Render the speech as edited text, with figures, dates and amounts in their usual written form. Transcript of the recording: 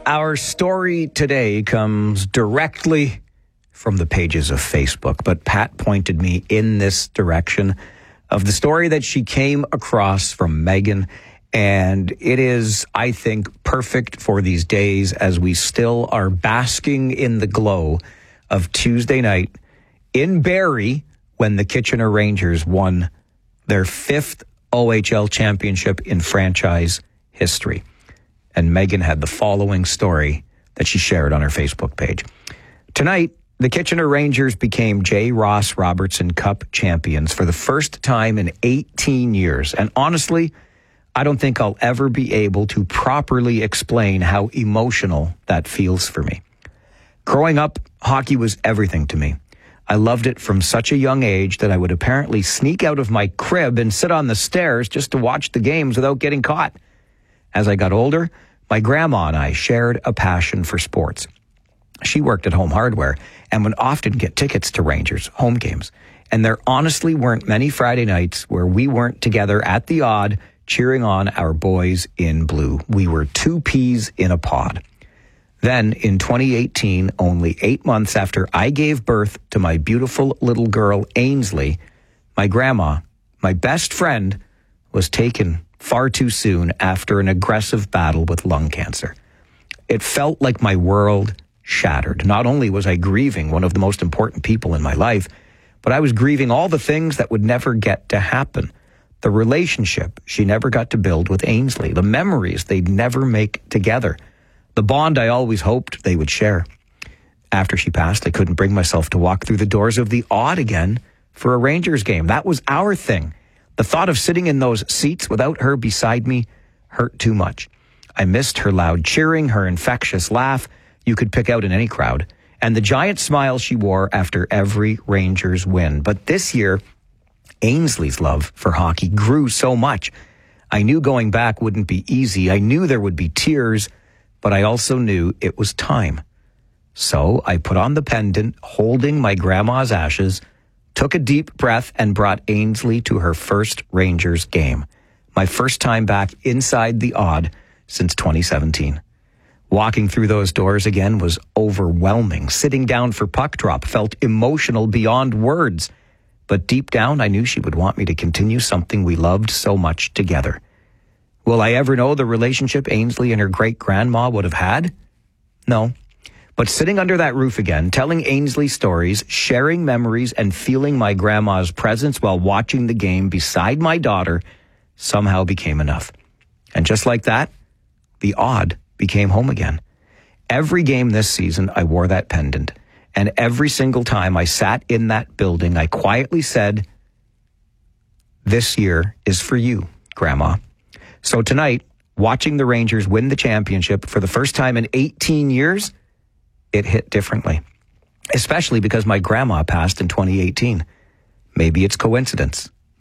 Our story today comes directly from the pages of Facebook, but Pat pointed me in this direction of the story that she came across from Megan. And it is, I think, perfect for these days as we still are basking in the glow of Tuesday night in Barrie when the Kitchener Rangers won their 5th OHL championship in franchise history. And Megan had the following story that she shared on her Facebook page. Tonight, the Kitchener Rangers became J. Ross Robertson Cup champions for the first time in 18 years. And honestly, I don't think I'll ever be able to properly explain how emotional that feels for me. Growing up, hockey was everything to me. I loved it from such a young age that I would apparently sneak out of my crib and sit on the stairs just to watch the games without getting caught. As I got older, my grandma and I shared a passion for sports. She worked at Home Hardware and would often get tickets to Rangers home games. And there honestly weren't many Friday nights where we weren't together at the Odd cheering on our boys in blue. We were two peas in a pod. Then, in 2018, only 8 months after I gave birth to my beautiful little girl, Ainsley, my grandma, my best friend, was taken far too soon after an aggressive battle with lung cancer. It felt like my world shattered. Not only was I grieving one of the most important people in my life, but I was grieving all the things that would never get to happen. The relationship she never got to build with Ainsley, the memories they'd never make together, the bond I always hoped they would share. After she passed, I couldn't bring myself to walk through the doors of the Odd again for a Rangers game. That was our thing. The thought of sitting in those seats without her beside me hurt too much. I missed her loud cheering, her infectious laugh you could pick out in any crowd, and the giant smile she wore after every Rangers win. But this year, Ainsley's love for hockey grew so much. I knew going back wouldn't be easy. I knew there would be tears, but I also knew it was time. So I put on the pendant holding my grandma's ashes, took a deep breath, and brought Ainsley to her first Rangers game. My first time back inside the Odd since 2017. Walking through those doors again was overwhelming. Sitting down for puck drop felt emotional beyond words. But deep down, I knew she would want me to continue something we loved so much together. Will I ever know the relationship Ainsley and her great-grandma would have had? No. But sitting under that roof again, telling Ainsley stories, sharing memories, and feeling my grandma's presence while watching the game beside my daughter somehow became enough. And just like that, the Odd became home again. Every game this season, I wore that pendant. And every single time I sat in that building, I quietly said, "This year is for you, Grandma." So tonight, watching the Rangers win the championship for the first time in 18 years, it hit differently. Especially because my grandma passed in 2018. Maybe it's coincidence.